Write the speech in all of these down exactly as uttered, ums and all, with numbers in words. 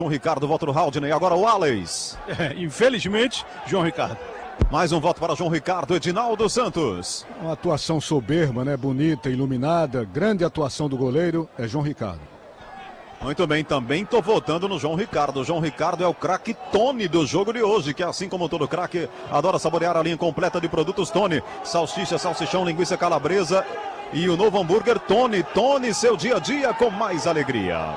João Ricardo, voto do Haldney, agora o Alex. É, infelizmente, João Ricardo. Mais um voto para João Ricardo, Edinaldo Santos. Uma atuação soberba, né? Bonita, iluminada, grande atuação do goleiro, é João Ricardo. Muito bem, também estou votando no João Ricardo. O João Ricardo é o craque Tony do jogo de hoje, que assim como todo craque, adora saborear a linha completa de produtos Tony. Salsicha, salsichão, linguiça calabresa e o novo hambúrguer Tony. Tony, seu dia a dia com mais alegria.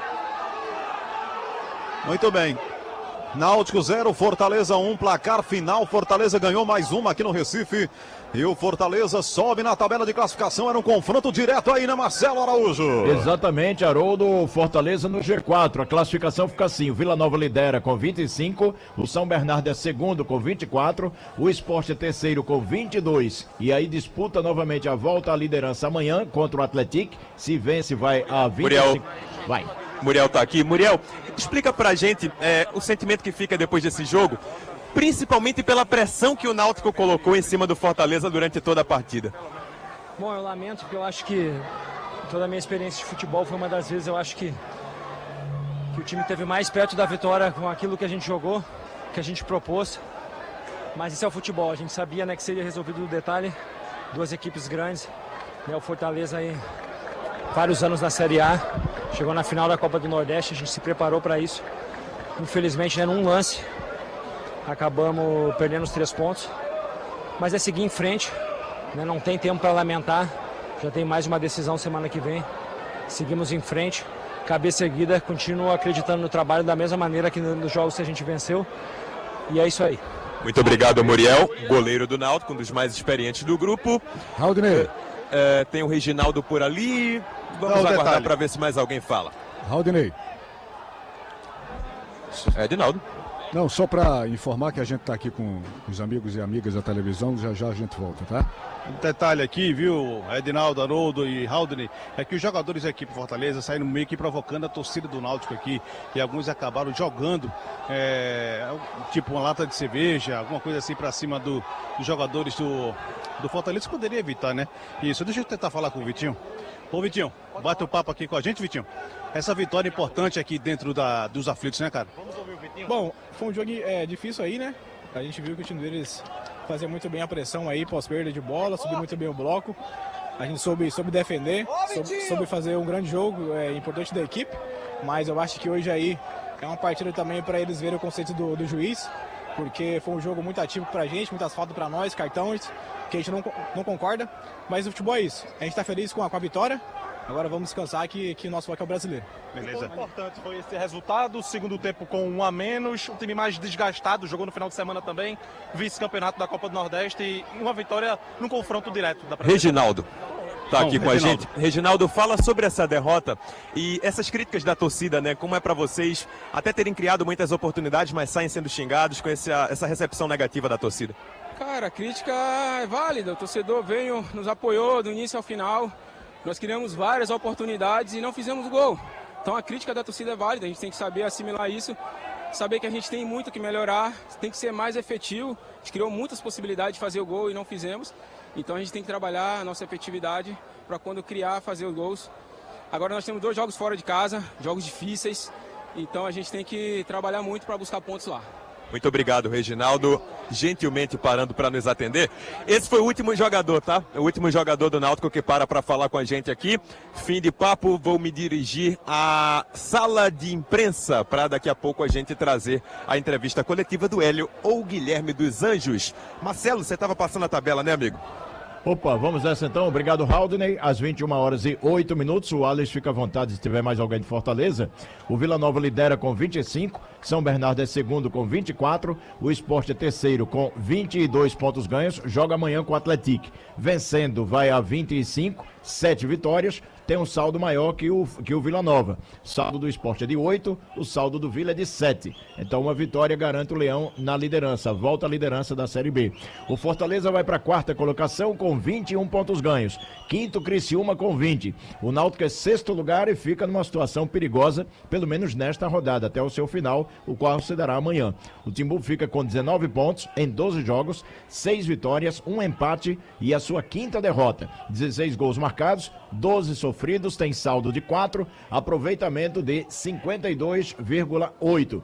Muito bem. Náutico zero, Fortaleza um, placar final. Fortaleza ganhou mais uma aqui no Recife. E o Fortaleza sobe na tabela de classificação. Era um confronto direto aí, né, Marcelo Araújo? Exatamente, Haroldo. Fortaleza no G quatro. A classificação fica assim: o Vila Nova lidera com vinte e cinco, o São Bernardo é segundo com vinte e quatro, o Sport é terceiro com vinte e dois. E aí disputa novamente a volta à liderança amanhã contra o Atlético. Se vence, vai a vinte e cinco. Muriel. Vai. Muriel tá aqui. Muriel, explica pra gente é, o sentimento que fica depois desse jogo, principalmente pela pressão que o Náutico colocou em cima do Fortaleza durante toda a partida. Bom, eu lamento porque eu acho que toda a minha experiência de futebol foi uma das vezes, eu acho que, que o time teve mais perto da vitória com aquilo que a gente jogou, que a gente propôs. Mas isso é o futebol, a gente sabia, né, que seria resolvido no detalhe, duas equipes grandes, né, o Fortaleza aí, vários anos na Série A, chegou na final da Copa do Nordeste, a gente se preparou para isso. Infelizmente, né, num lance, acabamos perdendo os três pontos, mas é seguir em frente, né? Não tem tempo para lamentar, já tem mais uma decisão semana que vem, seguimos em frente, cabeça erguida, continuo acreditando no trabalho da mesma maneira que nos jogos que a gente venceu, e é isso aí. Muito obrigado, Muriel, goleiro do Náutico, um dos mais experientes do grupo. Haldney. É, é, tem o Reginaldo por ali, vamos Não, aguardar detalhe. para ver se mais alguém fala. Haldney. É, Edinaldo. Não, só para informar que a gente está aqui com os amigos e amigas da televisão, já já a gente volta, tá? Um detalhe aqui, viu, Edinaldo, Haroldo e Haldney, é que os jogadores da equipe Fortaleza saíram meio que provocando a torcida do Náutico aqui, e alguns acabaram jogando, é, tipo uma lata de cerveja, alguma coisa assim para cima do, dos jogadores do, do Fortaleza, que poderia evitar, né? Isso, deixa eu tentar falar com o Vitinho. Ô Vitinho, bate o papo aqui com a gente, Vitinho. Essa vitória é importante aqui dentro da, dos aflitos, né, cara? Bom, foi um jogo é, difícil aí, né? A gente viu que o time deles fazia muito bem a pressão aí, pós-perda de bola, subiu muito bem o bloco. A gente soube, soube defender, soube, soube fazer um grande jogo, é importante da equipe. Mas eu acho que hoje aí é uma partida também para eles verem o conceito do, do juiz, porque foi um jogo muito ativo pra gente, muitas faltas pra nós, cartões, que a gente não, não concorda. Mas o futebol é isso, a gente tá feliz com a, com a vitória. Agora vamos descansar que, que o nosso foco é o brasileiro. Beleza. O importante foi esse resultado, segundo tempo com um a menos, o time mais desgastado, jogou no final de semana também, vice-campeonato da Copa do Nordeste e uma vitória num confronto direto. Da Reginaldo tá aqui Bom, com Reginaldo. a gente. Reginaldo, fala sobre essa derrota e essas críticas da torcida, né? Como é pra vocês até terem criado muitas oportunidades, mas saem sendo xingados com essa, essa recepção negativa da torcida? Cara, a crítica é válida, o torcedor veio, nos apoiou do início ao final. Nós criamos várias oportunidades e não fizemos gol. Então a crítica da torcida é válida, a gente tem que saber assimilar isso, saber que a gente tem muito que melhorar, tem que ser mais efetivo. A gente criou muitas possibilidades de fazer o gol e não fizemos. Então a gente tem que trabalhar a nossa efetividade para quando criar, fazer os gols. Agora nós temos dois jogos fora de casa, jogos difíceis. Então a gente tem que trabalhar muito para buscar pontos lá. Muito obrigado, Reginaldo, gentilmente parando para nos atender. Esse foi o último jogador, tá? O último jogador do Náutico que para para falar com a gente aqui. Fim de papo, vou me dirigir à sala de imprensa para daqui a pouco a gente trazer a entrevista coletiva do Hélio ou Guilherme dos Anjos. Marcelo, você estava passando a tabela, né, amigo? Opa, vamos nessa então. Obrigado, Haldney. Às vinte e uma horas e oito minutos. O Alex fica à vontade se tiver mais alguém de Fortaleza. O Vila Nova lidera com vinte e cinco. São Bernardo é segundo com vinte e quatro. O Sport é terceiro com vinte e dois pontos ganhos. Joga amanhã com o Atlético. Vencendo, vai a vinte e cinco. Sete vitórias. Tem um saldo maior que o, que o Vila Nova. O saldo do Sport é de oito, o saldo do Vila é de sete. Então uma vitória garante o Leão na liderança, volta à liderança da Série B. O Fortaleza vai para a quarta colocação com vinte e um pontos ganhos. Quinto, Criciúma com vinte. O Náutico é sexto lugar e fica numa situação perigosa, pelo menos nesta rodada, até o seu final, o qual se dará amanhã. O Timbu fica com dezenove pontos em doze jogos, seis vitórias, um empate e a sua quinta derrota. dezesseis gols marcados, doze sofridos sofridos, tem saldo de quatro, aproveitamento de cinquenta e dois vírgula oito.